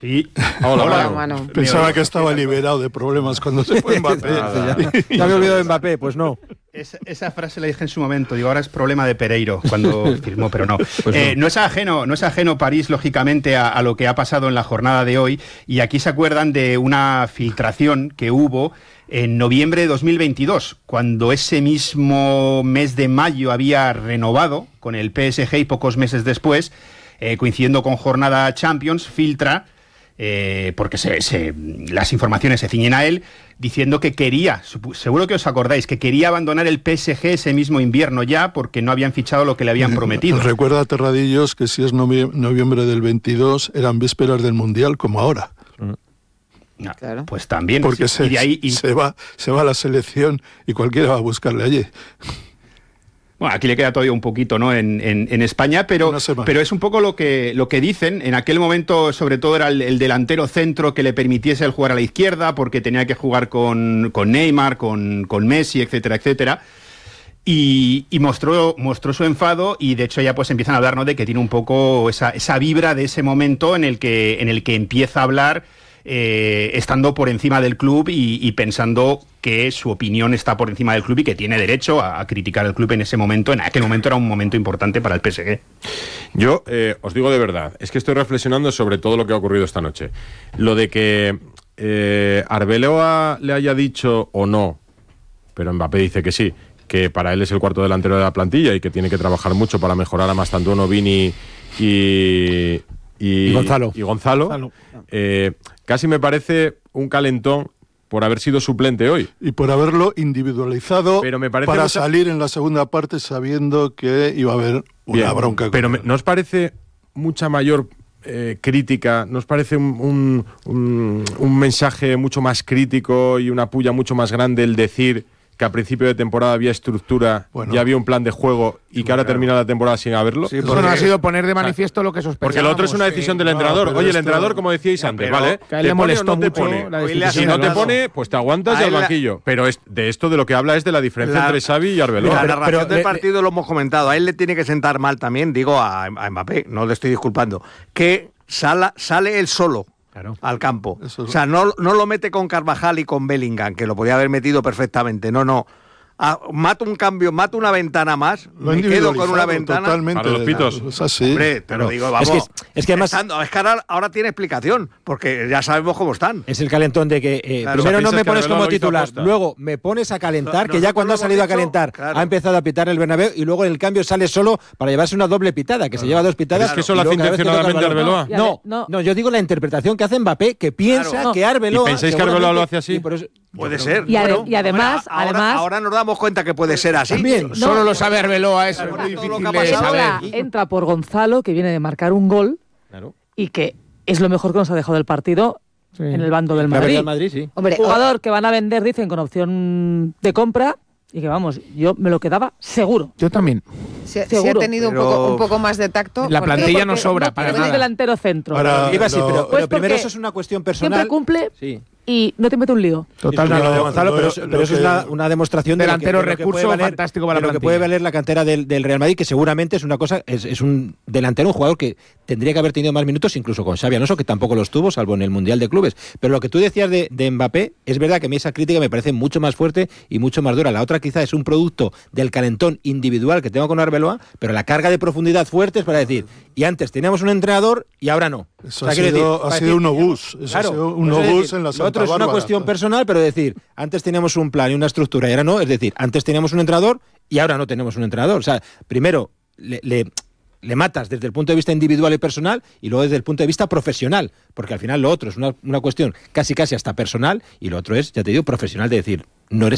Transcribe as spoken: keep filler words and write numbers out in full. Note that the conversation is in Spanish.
Sí. Hola, Hola, Manu. Manu. Pensaba que estaba liberado de problemas cuando se fue Mbappé. Nada. Ya me he olvidado de Mbappé, pues no. Esa, esa frase la dije en su momento, digo, ahora es problema de Pereiro cuando firmó, pero no. Pues Eh, no. no es ajeno, no es ajeno París, lógicamente, a, a lo que ha pasado en la jornada de hoy, y aquí se acuerdan de una filtración que hubo en noviembre de dos mil veintidós, cuando ese mismo mes de mayo había renovado con el P S G y pocos meses después, eh, coincidiendo con jornada Champions, filtra, eh, porque se, se, las informaciones se ciñen a él, diciendo que quería, seguro que os acordáis, que quería abandonar el P S G ese mismo invierno ya, porque no habían fichado lo que le habían prometido. Recuerda, Terradillos, que si es novie- noviembre del veintidós, eran vísperas del Mundial, como ahora. No, Claro. Pues también. Porque sí, se, y de ahí, y- se, va, se va a la selección y cualquiera va a buscarle allí. Bueno, aquí le queda todavía un poquito, ¿no? En, en, en España, pero, Una semana. pero es un poco lo que, lo que dicen. En aquel momento, sobre todo, era el, el delantero centro que le permitiese el jugar a la izquierda, porque tenía que jugar con, con Neymar, con, con Messi, etcétera, etcétera. Y, y mostró, mostró su enfado, y de hecho ya pues empiezan a hablar, ¿no?, de que tiene un poco esa, esa vibra de ese momento en el que, en el que empieza a hablar eh, estando por encima del club y, y pensando que su opinión está por encima del club y que tiene derecho a, a criticar al club en ese momento. En aquel momento era un momento importante para el P S G. Yo eh, os digo de verdad, es que estoy reflexionando sobre todo lo que ha ocurrido esta noche. Lo de que eh, Arbeloa le haya dicho o no, pero Mbappé dice que sí, que para él es el cuarto delantero de la plantilla y que tiene que trabajar mucho para mejorar a Mastantuono, Vini y, y, Y Gonzalo. y Gonzalo, Gonzalo. eh, casi me parece un calentón por haber sido suplente hoy. Y por haberlo individualizado Pero me parece para mucha- salir en la segunda parte sabiendo que iba a haber una Bien, bronca. con pero él. me- ¿no os parece mucha mayor eh, crítica? ¿No os parece un, un, un, un mensaje mucho más crítico y una puya mucho más grande el decir que a principio de temporada había estructura, Bueno. ya había un plan de juego y que ahora termina la temporada sin haberlo? Sí, eso no ha sido poner de manifiesto lo que Porque sospechábamos. lo otro es una decisión del no, entrenador. pero Oye, el esto- entrenador, como decíais antes, pero ¿vale? que a él le ¿Te pone o molestó no te mucho pone? la Hoy le ha Si no te señalado. pone, pues te aguantas A del él la- banquillo. Pero es, de esto de lo que habla es de la diferencia La- entre Xavi y La Arbeloa. pero- narración pero del le- partido lo hemos comentado. A él le tiene que sentar mal también, digo a, a Mbappé, no le estoy disculpando, que sala, sale él solo Claro. al campo. Eso es- O sea, no, no lo mete con Carvajal y con Bellingham, que lo podía haber metido perfectamente. No, no. Ah, mato un cambio, mato una ventana más, Lo me quedo con una individualizado ventana. totalmente. Para los pitos. Es así. Hombre, te Claro. lo digo, Es vamos. que- es que además- Estando- es que ahora, ahora tiene explicación, porque ya sabemos cómo están. Es el calentón de que eh, Claro. primero O sea, no me piensas que pones Arbeloa como lo hizo titular, aposta. luego me pones a calentar, No, que ya nosotros cuando ha lo salido a hemos dicho, calentar claro. ha empezado a pitar el Bernabéu y luego en el cambio sale solo para llevarse una doble pitada, que se lleva dos pitadas. ¿Es que eso y lo luego hace cada vez que toca el intencionadamente balón- Arbeloa? No, No. no, yo digo la interpretación que hace Mbappé, que piensa Claro. que Arbeloa... ¿Y pensáis que seguramente- Arbeloa lo hace así? y por eso- Puede yo ser. Y ade- Bueno, y además- ahora, además- ahora nos damos cuenta que puede ser así. También. No. Solo lo sabe Arbeloa, eso Claro, es muy todo lo difícil que ha de pasado. saber. Ahora entra por Gonzalo, que viene de marcar un gol Claro. y que es lo mejor que nos ha dejado el partido Sí. en el bando del La verdad, Madrid. el Madrid, sí. Hombre, Jugador que van a vender, dicen, con opción de compra y que vamos, yo me lo quedaba seguro. Yo también. si, si ha seguro, tenido un, pero- poco, un poco más de tacto. La porque- plantilla no Porque sobra para es un nada. delantero centro. Ahora- Iba así, lo- pero, pero Pues primero porque eso es una cuestión personal. Siempre cumple Sí. y no te mete un lío. Totalmente. Lo- Lo de Gonzalo, lo- pero, es- lo pero eso que- es una, una demostración de lo que- Delantero de lo que recurso puede valer- fantástico para de la lo que plantilla. puede valer la cantera del, del Real Madrid, que seguramente es una cosa, es, es un delantero, un jugador que tendría que haber tenido más minutos, incluso con Xavi Alonso, que tampoco los tuvo, salvo en el Mundial de Clubes. Pero lo que tú decías de, de Mbappé, es verdad que a mí esa crítica me parece mucho más fuerte y mucho más dura. La otra quizá es un producto del calentón individual que tengo con Arbeloa, pero la carga de profundidad fuerte es para decir, y antes teníamos un entrenador y ahora no. Eso O sea, ha quiero sido, decir, ha para sido decir- un obús. Eso ha Claro, sido un pues es obús decir, en la lo Santa otro es una Bárbara. cuestión personal, pero decir, antes teníamos un plan y una estructura y ahora no, es decir, antes teníamos un entrenador y ahora no tenemos un entrenador. O sea, primero le, le, le matas desde el punto de vista individual y personal y luego desde el punto de vista profesional, porque al final lo otro es una, una cuestión casi casi hasta personal y lo otro es, ya te digo, profesional, de decir, no eres